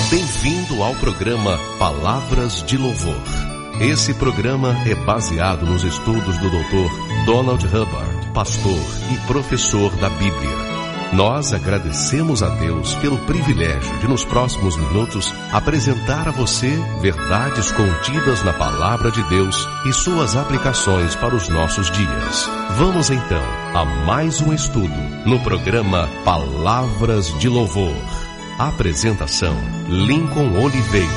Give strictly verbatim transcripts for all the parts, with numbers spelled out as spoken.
Bem-vindo ao programa Palavras de Louvor. Esse programa é baseado nos estudos do doutor Donald Hubbard, pastor e professor da Bíblia. Nós agradecemos a Deus pelo privilégio de, nos próximos minutos, apresentar a você verdades contidas na Palavra de Deus e suas aplicações para os nossos dias. Vamos então a mais um estudo no programa Palavras de Louvor. Apresentação: Lincoln Oliveira.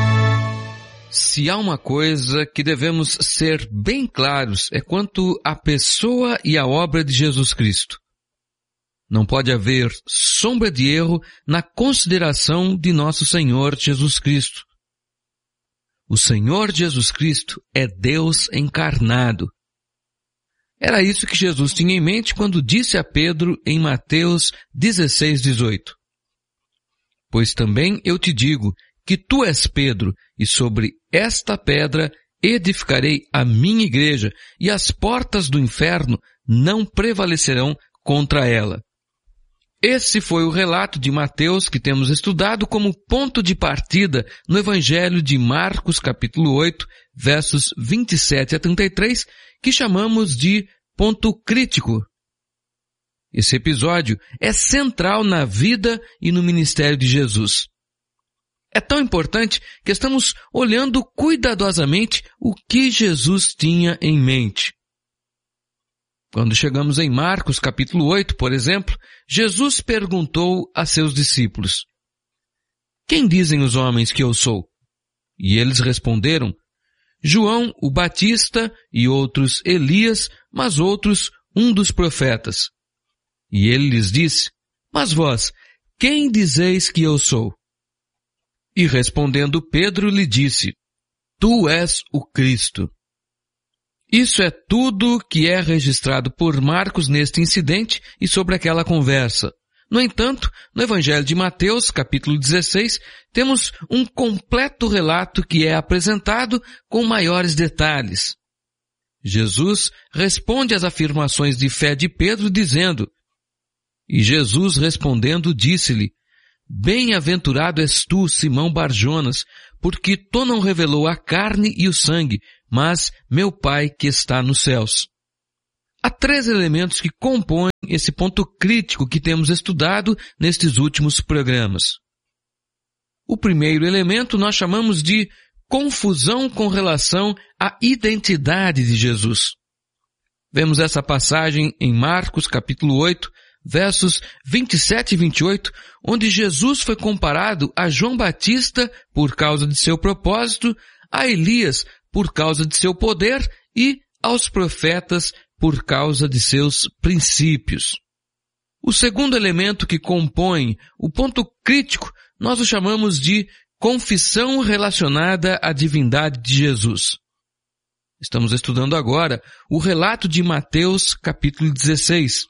Se há uma coisa que devemos ser bem claros é quanto à pessoa e à obra de Jesus Cristo. Não pode haver sombra de erro na consideração de nosso Senhor Jesus Cristo. O Senhor Jesus Cristo é Deus encarnado. Era isso que Jesus tinha em mente quando disse a Pedro em Mateus dezesseis, dezoito. Pois também eu te digo que tu és Pedro, e sobre esta pedra edificarei a minha igreja, e as portas do inferno não prevalecerão contra ela. Esse foi o relato de Mateus que temos estudado como ponto de partida no Evangelho de Marcos, capítulo oito, versos vinte e sete a trinta e três, que chamamos de ponto crítico. Esse episódio é central na vida e no ministério de Jesus. É tão importante que estamos olhando cuidadosamente o que Jesus tinha em mente. Quando chegamos em Marcos capítulo oito, por exemplo, Jesus perguntou a seus discípulos: "Quem dizem os homens que eu sou?" E eles responderam: "João o Batista, e outros Elias, mas outros um dos profetas." E ele lhes disse: "Mas vós, quem dizeis que eu sou?" E respondendo Pedro lhe disse: "Tu és o Cristo." Isso é tudo que é registrado por Marcos neste incidente e sobre aquela conversa. No entanto, no Evangelho de Mateus, capítulo dezesseis, temos um completo relato que é apresentado com maiores detalhes. Jesus responde às afirmações de fé de Pedro dizendo: "E Jesus respondendo disse-lhe: Bem-aventurado és tu, Simão Barjonas, porque tu não revelou a carne e o sangue, mas meu Pai que está nos céus." Há três elementos que compõem esse ponto crítico que temos estudado nestes últimos programas. O primeiro elemento nós chamamos de confusão com relação à identidade de Jesus. Vemos essa passagem em Marcos capítulo oito, versos vinte e sete e vinte e oito, onde Jesus foi comparado a João Batista por causa de seu propósito, a Elias por causa de seu poder e aos profetas por causa de seus princípios. O segundo elemento que compõe o ponto crítico nós o chamamos de confissão relacionada à divindade de Jesus. Estamos estudando agora o relato de Mateus capítulo dezesseis.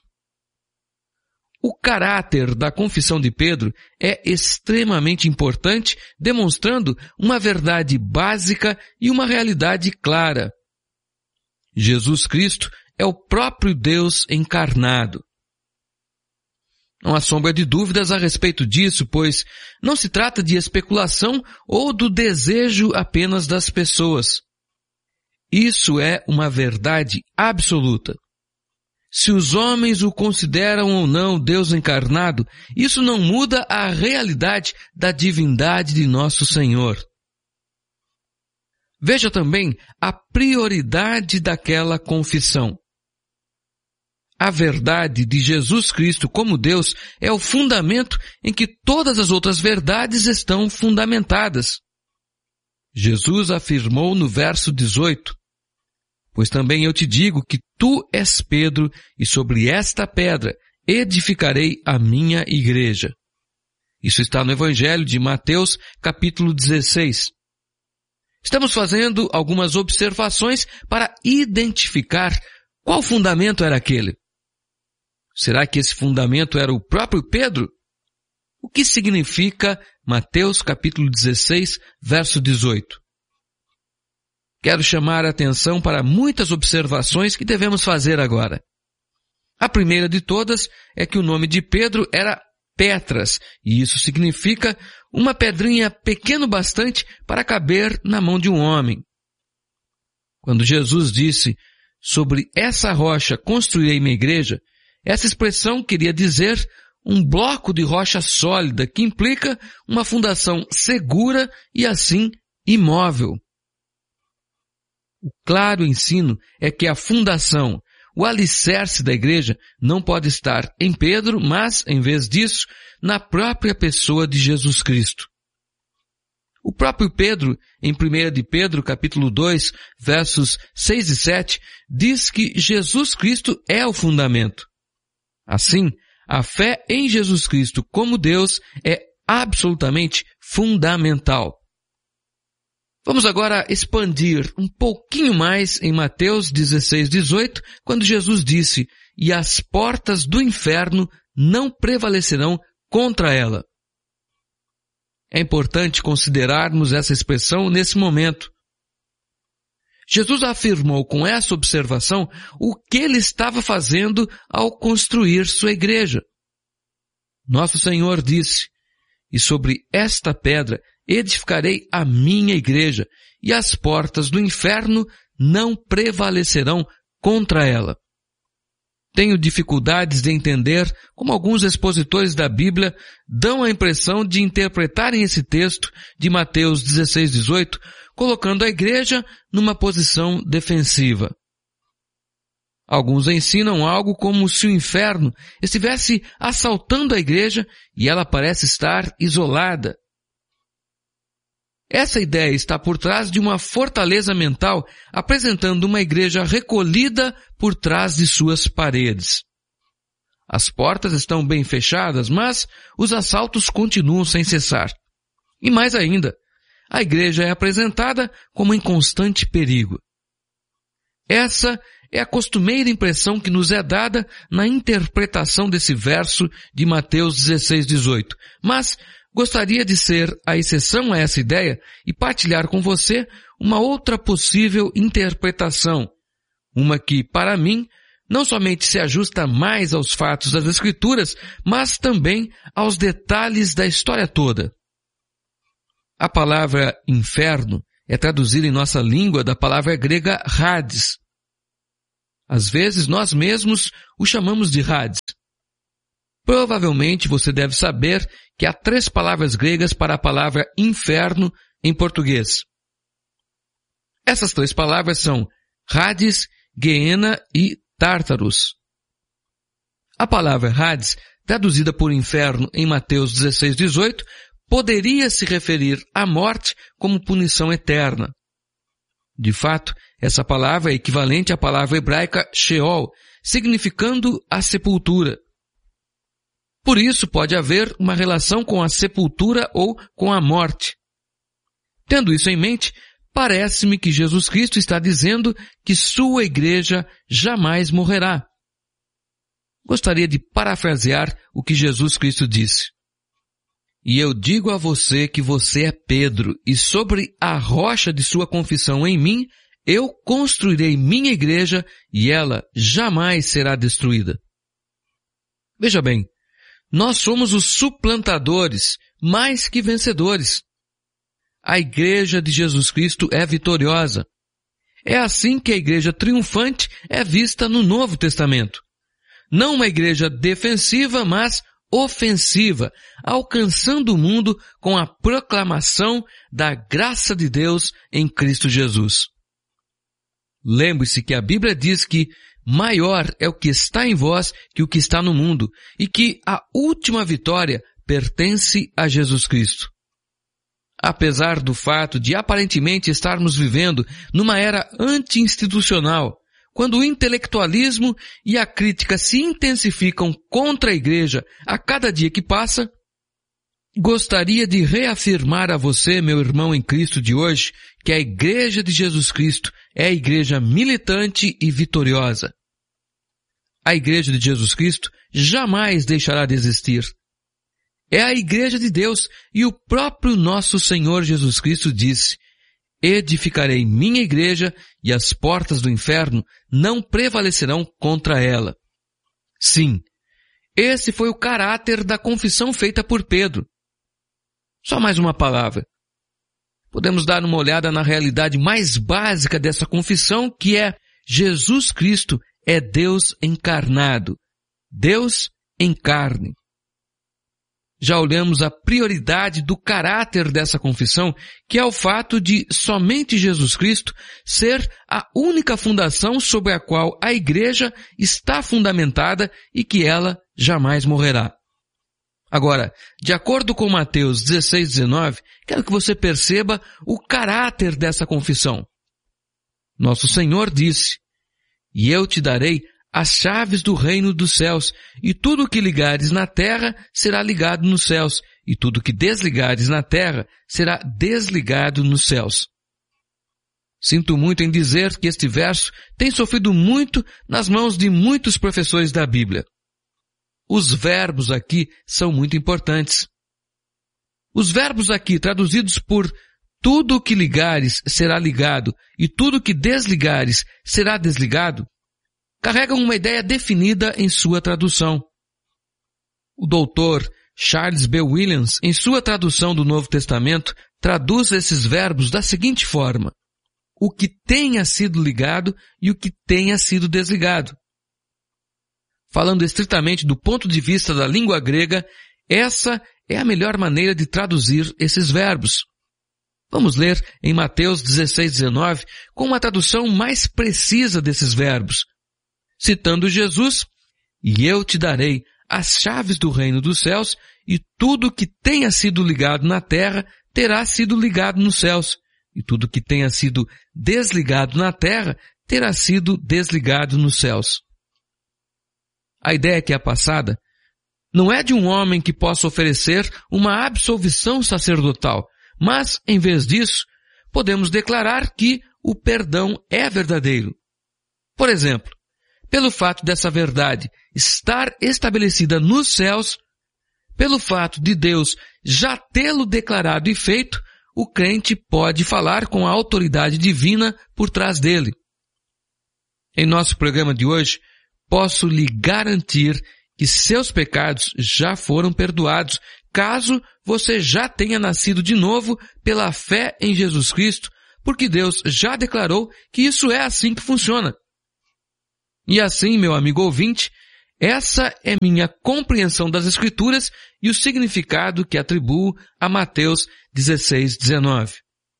O caráter da confissão de Pedro é extremamente importante, demonstrando uma verdade básica e uma realidade clara. Jesus Cristo é o próprio Deus encarnado. Não há sombra de dúvidas a respeito disso, pois não se trata de especulação ou do desejo apenas das pessoas. Isso é uma verdade absoluta. Se os homens o consideram ou não Deus encarnado, isso não muda a realidade da divindade de nosso Senhor. Veja também a prioridade daquela confissão. A verdade de Jesus Cristo como Deus é o fundamento em que todas as outras verdades estão fundamentadas. Jesus afirmou no verso dezoito: "Pois também eu te digo que tu és Pedro, e sobre esta pedra edificarei a minha igreja." Isso está no Evangelho de Mateus, capítulo dezesseis. Estamos fazendo algumas observações para identificar qual fundamento era aquele. Será que esse fundamento era o próprio Pedro? O que significa Mateus, capítulo dezesseis, verso dezoito? Quero chamar a atenção para muitas observações que devemos fazer agora. A primeira de todas é que o nome de Pedro era Petras, e isso significa uma pedrinha pequeno bastante para caber na mão de um homem. Quando Jesus disse, sobre essa rocha construirei minha igreja, essa expressão queria dizer um bloco de rocha sólida que implica uma fundação segura e assim imóvel. O claro ensino é que a fundação, o alicerce da igreja, não pode estar em Pedro, mas, em vez disso, na própria pessoa de Jesus Cristo. O próprio Pedro, em primeira de Pedro, capítulo dois, versos seis e sete, diz que Jesus Cristo é o fundamento. Assim, a fé em Jesus Cristo como Deus é absolutamente fundamental. Vamos agora expandir um pouquinho mais em Mateus dezesseis, dezoito, quando Jesus disse, e as portas do inferno não prevalecerão contra ela. É importante considerarmos essa expressão nesse momento. Jesus afirmou com essa observação o que ele estava fazendo ao construir sua igreja. Nosso Senhor disse, e sobre esta pedra edificarei a minha igreja, e as portas do inferno não prevalecerão contra ela. Tenho dificuldades de entender como alguns expositores da Bíblia dão a impressão de interpretarem esse texto de Mateus dezesseis, dezoito, colocando a igreja numa posição defensiva. Alguns ensinam algo como se o inferno estivesse assaltando a igreja e ela parece estar isolada. Essa ideia está por trás de uma fortaleza mental, apresentando uma igreja recolhida por trás de suas paredes. As portas estão bem fechadas, mas os assaltos continuam sem cessar. E mais ainda, a igreja é apresentada como em constante perigo. Essa é a costumeira impressão que nos é dada na interpretação desse verso de Mateus dezesseis, dezoito. Mas gostaria de ser a exceção a essa ideia e partilhar com você uma outra possível interpretação, uma que, para mim, não somente se ajusta mais aos fatos das Escrituras, mas também aos detalhes da história toda. A palavra inferno é traduzida em nossa língua da palavra grega Hades. Às vezes nós mesmos o chamamos de Hades. Provavelmente você deve saber que há três palavras gregas para a palavra inferno em português. Essas três palavras são Hades, Geena e Tártaros. A palavra Hades, traduzida por inferno em Mateus dezesseis, dezoito, poderia se referir à morte como punição eterna. De fato, essa palavra é equivalente à palavra hebraica Sheol, significando a sepultura. Por isso pode haver uma relação com a sepultura ou com a morte. Tendo isso em mente, parece-me que Jesus Cristo está dizendo que sua igreja jamais morrerá. Gostaria de parafrasear o que Jesus Cristo disse. E eu digo a você que você é Pedro, e sobre a rocha de sua confissão em mim, eu construirei minha igreja e ela jamais será destruída. Veja bem, nós somos os suplantadores, mais que vencedores. A igreja de Jesus Cristo é vitoriosa. É assim que a igreja triunfante é vista no Novo Testamento. Não uma igreja defensiva, mas ofensiva, alcançando o mundo com a proclamação da graça de Deus em Cristo Jesus. Lembre-se que a Bíblia diz que maior é o que está em vós que o que está no mundo, e que a última vitória pertence a Jesus Cristo. Apesar do fato de aparentemente estarmos vivendo numa era anti-institucional, quando o intelectualismo e a crítica se intensificam contra a igreja a cada dia que passa, gostaria de reafirmar a você, meu irmão em Cristo de hoje, que a igreja de Jesus Cristo é a igreja militante e vitoriosa. A igreja de Jesus Cristo jamais deixará de existir. É a igreja de Deus, e o próprio nosso Senhor Jesus Cristo disse, edificarei minha igreja e as portas do inferno não prevalecerão contra ela. Sim, Esse foi o caráter da confissão feita por Pedro. Só mais uma palavra. Podemos dar uma olhada na realidade mais básica dessa confissão, que é: Jesus Cristo é Deus encarnado. Deus em carne. Já olhamos a prioridade do caráter dessa confissão, que é o fato de somente Jesus Cristo ser a única fundação sobre a qual a Igreja está fundamentada e que ela jamais morrerá. Agora, de acordo com Mateus dezesseis, dezenove, quero que você perceba o caráter dessa confissão. Nosso Senhor disse: "E eu te darei as chaves do reino dos céus, e tudo o que ligares na terra será ligado nos céus, e tudo o que desligares na terra será desligado nos céus." Sinto muito em dizer que este verso tem sofrido muito nas mãos de muitos professores da Bíblia. Os verbos aqui são muito importantes. Os verbos aqui, traduzidos por tudo o que ligares será ligado e tudo o que desligares será desligado, carregam uma ideia definida em sua tradução. O doutor Charles B. Williams, em sua tradução do Novo Testamento, traduz esses verbos da seguinte forma: o que tenha sido ligado e o que tenha sido desligado. Falando estritamente do ponto de vista da língua grega, essa é a melhor maneira de traduzir esses verbos. Vamos ler em Mateus dezesseis, dezenove, com uma tradução mais precisa desses verbos. Citando Jesus: "E eu te darei as chaves do reino dos céus, e tudo que tenha sido ligado na terra terá sido ligado nos céus, e tudo que tenha sido desligado na terra terá sido desligado nos céus." A ideia que é passada não é de um homem que possa oferecer uma absolvição sacerdotal, mas, em vez disso, podemos declarar que o perdão é verdadeiro. Por exemplo, pelo fato dessa verdade estar estabelecida nos céus, pelo fato de Deus já tê-lo declarado e feito, o crente pode falar com a autoridade divina por trás dele. Em nosso programa de hoje, posso lhe garantir que seus pecados já foram perdoados, caso você já tenha nascido de novo pela fé em Jesus Cristo, porque Deus já declarou que isso é assim que funciona. E assim, meu amigo ouvinte, essa é minha compreensão das Escrituras e o significado que atribuo a Mateus dezesseis, dezenove.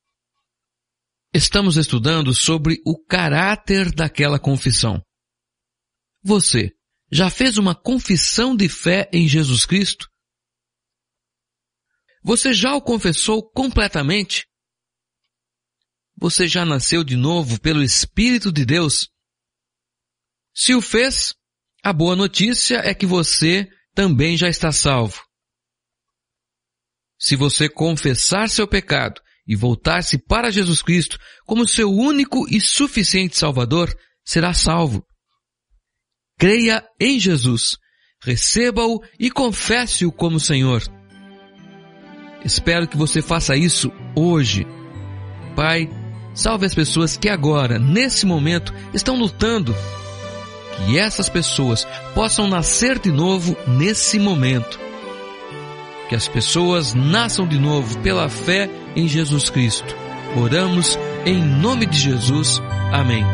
Estamos estudando sobre o caráter daquela confissão. Você já fez uma confissão de fé em Jesus Cristo? Você já o confessou completamente? Você já nasceu de novo pelo Espírito de Deus? Se o fez, a boa notícia é que você também já está salvo. Se você confessar seu pecado e voltar-se para Jesus Cristo como seu único e suficiente Salvador, será salvo. Creia em Jesus, receba-o e confesse-o como Senhor. Espero que você faça isso hoje. Pai, salve as pessoas que agora, nesse momento, estão lutando. Que essas pessoas possam nascer de novo nesse momento. Que as pessoas nasçam de novo pela fé em Jesus Cristo. Oramos em nome de Jesus. Amém.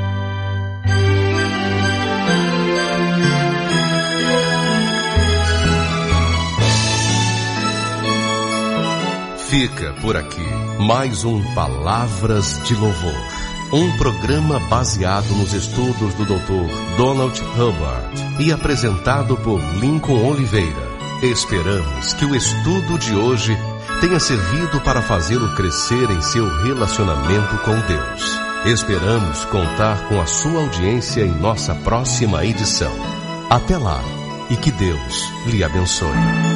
Fica por aqui mais um Palavras de Louvor. Um programa baseado nos estudos do doutor Donald Hubbard e apresentado por Lincoln Oliveira. Esperamos que o estudo de hoje tenha servido para fazê-lo crescer em seu relacionamento com Deus. Esperamos contar com a sua audiência em nossa próxima edição. Até lá e que Deus lhe abençoe.